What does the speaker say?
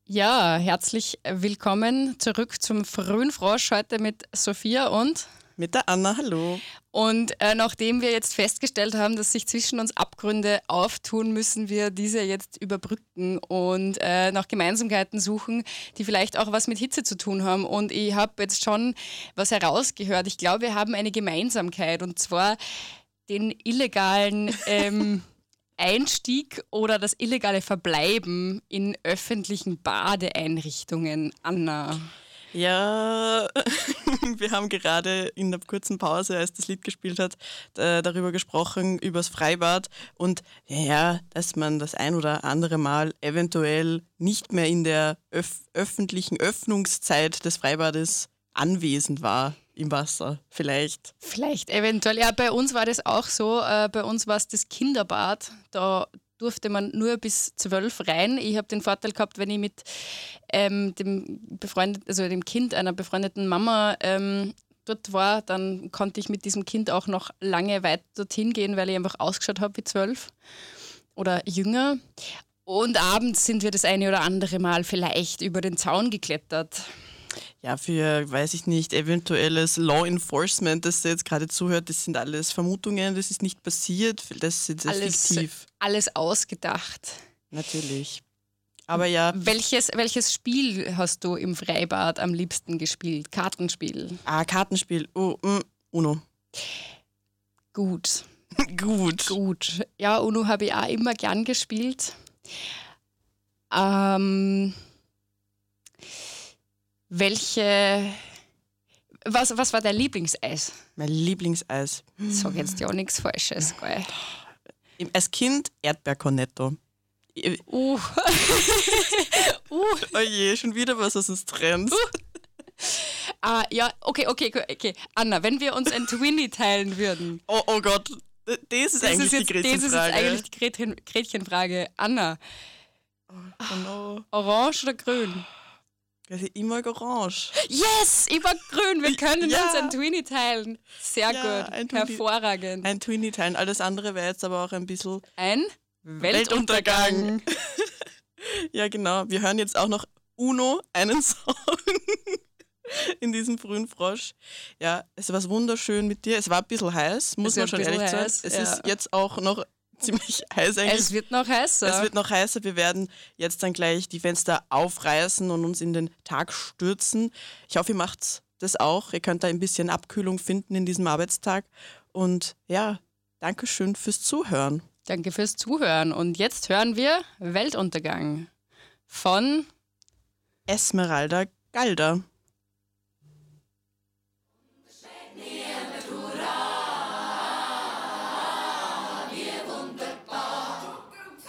Ja, herzlich willkommen zurück zum frühen Frosch, heute mit Sophia und mit der Anna, hallo. Und nachdem wir jetzt festgestellt haben, dass sich zwischen uns Abgründe auftun, müssen wir diese jetzt überbrücken und nach Gemeinsamkeiten suchen, die vielleicht auch was mit Hitze zu tun haben. Und ich habe jetzt schon was herausgehört. Ich glaube, wir haben eine Gemeinsamkeit, und zwar den illegalen Einstieg oder das illegale Verbleiben in öffentlichen Badeeinrichtungen. Anna. Ja, wir haben gerade in der kurzen Pause, als das Lied gespielt hat, darüber gesprochen, übers Freibad und ja, dass man das ein oder andere Mal eventuell nicht mehr in der öffentlichen Öffnungszeit des Freibades anwesend war im Wasser, vielleicht. Vielleicht, eventuell. Ja, bei uns war das auch so. Bei uns war es das Kinderbad. Da durfte man nur bis 12 rein. Ich habe den Vorteil gehabt, wenn ich mit dem Kind einer befreundeten Mama dort war, dann konnte ich mit diesem Kind auch noch lange weit dorthin gehen, weil ich einfach ausgeschaut habe wie 12 oder jünger. Und abends sind wir das eine oder andere Mal vielleicht über den Zaun geklettert. Ja, für, weiß ich nicht, eventuelles Law Enforcement, das jetzt gerade zuhört, das sind alles Vermutungen, das ist nicht passiert, das ist fiktiv. Alles ausgedacht. Natürlich. Aber ja. Welches Spiel hast du im Freibad am liebsten gespielt? Kartenspiel? Kartenspiel. Uno. Gut. Gut. Ja, Uno habe ich auch immer gern gespielt. Was war dein Lieblingseis? Mein Lieblingseis? Sag jetzt ja nichts Falsches, gell? Als Kind Erdbeercornetto. Oh je, schon wieder was aus uns trennt. Ja, okay. Anna, wenn wir uns ein Twinnie teilen würden. Oh Gott, das ist eigentlich die Gretchenfrage. Das ist eigentlich die Gretchenfrage. Anna, no. Orange oder grün? Also ich mag orange. Yes, ich mag grün. Wir können uns ein Twinnie teilen. Sehr gut, hervorragend. Ein Twinnie teilen. Alles andere wäre jetzt aber auch ein bisschen... Ein Weltuntergang. Ja, genau. Wir hören jetzt auch noch Uno, einen Song in diesem frühen Frosch. Ja, es war wunderschön mit dir. Es war ein bisschen heiß, muss man schon ehrlich sagen. Es ist jetzt auch noch ziemlich heiß eigentlich. Es wird noch heißer. Wir werden jetzt dann gleich die Fenster aufreißen und uns in den Tag stürzen. Ich hoffe, ihr macht das auch. Ihr könnt da ein bisschen Abkühlung finden in diesem Arbeitstag. Und ja, Dankeschön fürs Zuhören. Danke fürs Zuhören. Und jetzt hören wir Weltuntergang von Esmeralda Galder.